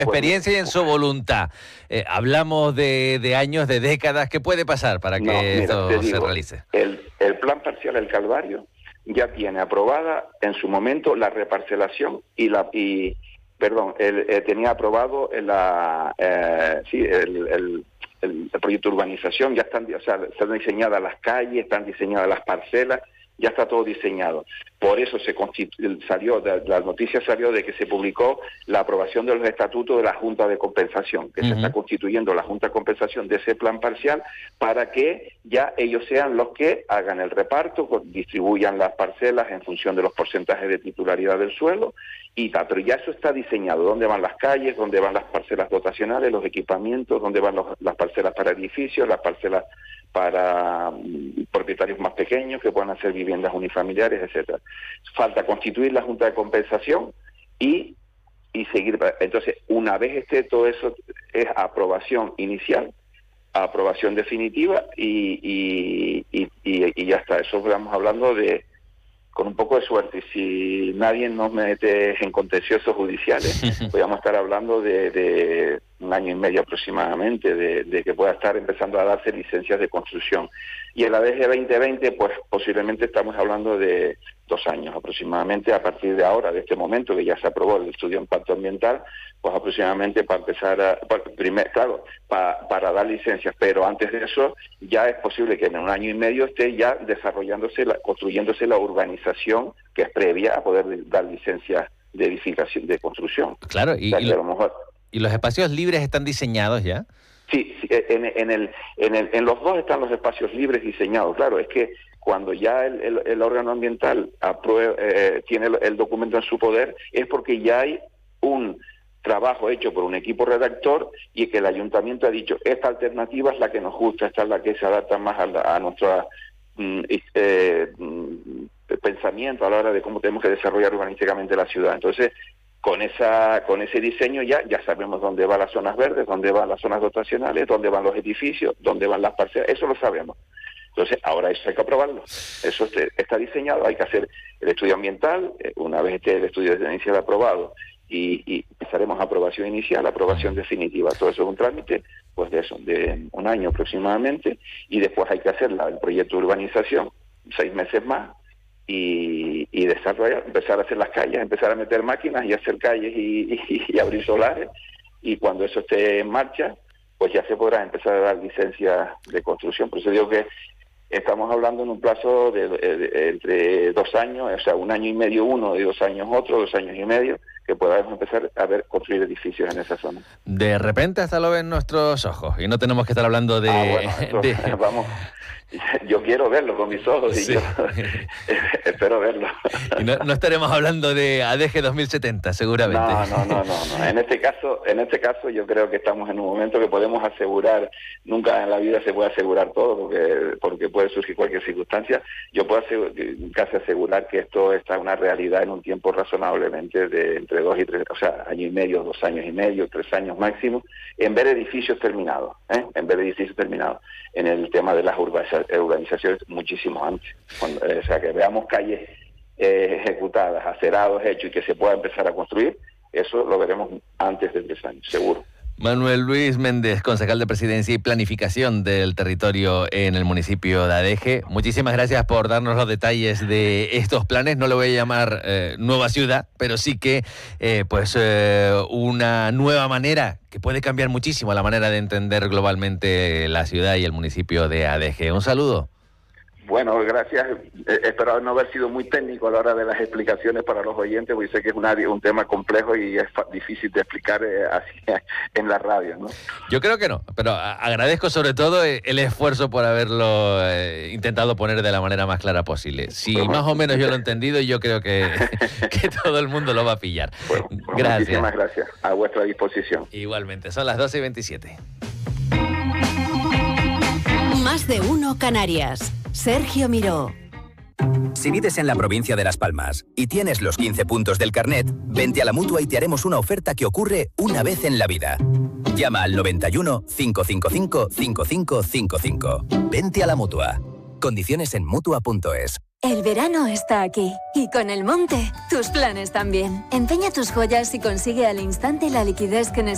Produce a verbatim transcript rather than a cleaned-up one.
experiencia y en su voluntad. Eh, hablamos de, de años, de décadas. ¿Qué puede pasar para que no, mira, esto digo, se realice? El, el plan parcial El Calvario ya tiene aprobada en su momento la reparcelación y la y perdón, el, eh, tenía aprobado la eh, sí el, el, el, el proyecto de urbanización, ya están, o sea, están diseñadas las calles, están diseñadas las parcelas, ya está todo diseñado. Por eso se constitu- salió, de, la noticia salió de que se publicó la aprobación de los estatutos de la Junta de Compensación, que uh-huh. se está constituyendo la Junta de Compensación de ese plan parcial para que ya ellos sean los que hagan el reparto, distribuyan las parcelas en función de los porcentajes de titularidad del suelo y tal. Pero ya eso está diseñado, dónde van las calles, dónde van las parcelas dotacionales, los equipamientos, dónde van los, las parcelas para edificios, las parcelas para um, propietarios más pequeños que puedan hacer viviendas unifamiliares, etcétera. Falta constituir la Junta de Compensación y, y seguir. Entonces, una vez esté todo eso, es aprobación inicial, aprobación definitiva y, y, y, y, y ya está. Eso estamos hablando de con un poco de suerte. Si nadie nos mete en contenciosos judiciales, podríamos estar hablando de, de un año y medio aproximadamente, de, de que pueda estar empezando a darse licencias de construcción. Y en la D G veinte veinte, pues posiblemente estamos hablando de dos años aproximadamente, a partir de ahora, de este momento que ya se aprobó el estudio de impacto ambiental, pues aproximadamente para empezar a, para, primer, claro, para, para dar licencias, pero antes de eso ya es posible que en un año y medio esté ya desarrollándose, la, construyéndose la urbanización que es previa a poder dar licencias de edificación, de construcción. Claro, y, o sea, y, lo, a lo mejor, ¿y los espacios libres están diseñados ya? Sí, sí en, en, el, en, el, en los dos están los espacios libres diseñados. Claro, es que cuando ya el, el, el órgano ambiental aprueba, eh, tiene el, el documento en su poder, es porque ya hay un trabajo hecho por un equipo redactor y que el ayuntamiento ha dicho, esta alternativa es la que nos gusta, esta es la que se adapta más a, la, a nuestro mm, eh, mm, pensamiento a la hora de cómo tenemos que desarrollar urbanísticamente la ciudad. Entonces, con esa con ese diseño ya ya sabemos dónde van las zonas verdes, dónde van las zonas dotacionales, dónde van los edificios, dónde van las parcelas, eso lo sabemos. Entonces, ahora eso hay que aprobarlo. Eso está diseñado, hay que hacer el estudio ambiental, una vez esté el estudio inicial aprobado, y, y empezaremos a aprobación inicial, aprobación definitiva. Todo eso es un trámite, pues de eso, de un año aproximadamente, y después hay que hacer la, el proyecto de urbanización, seis meses más, y, y desarrollar, empezar a hacer las calles, empezar a meter máquinas y hacer calles y, y, y abrir solares, y cuando eso esté en marcha, pues ya se podrá empezar a dar licencias de construcción. Por eso digo que estamos hablando en un plazo de, de, de entre dos años, o sea, un año y medio uno y dos años otro, dos años y medio, que podamos empezar a ver construir edificios en esa zona. De repente hasta lo ven nuestros ojos y no tenemos que estar hablando de... Ah, bueno, eso, de... vamos, yo quiero verlo con mis ojos y sí. yo espero verlo. Y no, no estaremos hablando de A D G dos mil setenta, seguramente. No, no, no, no, no. En este caso, en este caso yo creo que estamos en un momento que podemos asegurar, nunca en la vida se puede asegurar todo porque porque puede surgir cualquier circunstancia. Yo puedo asegurar, casi asegurar que esto está una realidad en un tiempo razonablemente de entre dos y tres, o sea, año y medio, dos años y medio, tres años máximo, en ver edificios terminados, ¿eh? En ver edificios terminados. En el tema de las urbanizaciones muchísimo antes. Cuando, eh, o sea, que veamos calles eh, ejecutadas, acerados hechos y que se pueda empezar a construir, eso lo veremos antes de tres años, seguro. Manuel Luis Méndez, concejal de Presidencia y Planificación del Territorio en el municipio de A D G. Muchísimas gracias por darnos los detalles de estos planes. No lo voy a llamar eh, nueva ciudad, pero sí que eh, pues eh, una nueva manera que puede cambiar muchísimo la manera de entender globalmente la ciudad y el municipio de A D G. Un saludo. Bueno, gracias. Eh, espero no haber sido muy técnico a la hora de las explicaciones para los oyentes, porque sé que es una, un tema complejo y es difícil de explicar eh, así en la radio, ¿no? Yo creo que no, pero agradezco sobre todo el esfuerzo por haberlo eh, intentado poner de la manera más clara posible. Si bueno, más o menos yo lo he entendido, yo creo que, que todo el mundo lo va a pillar. Bueno, gracias. Muchísimas gracias. A vuestra disposición. Igualmente, son las doce y veintisiete. Más de uno Canarias. Sergio Miró. Si vives en la provincia de Las Palmas y tienes los quince puntos del carnet, vente a la Mutua y te haremos una oferta que ocurre una vez en la vida. Llama al noventa y uno, cinco cinco cinco, cinco cinco cinco cinco. Vente a la Mutua. Condiciones en Mutua punto es. El verano está aquí y con el monte, tus planes también. Empeña tus joyas y consigue al instante la liquidez que necesitas.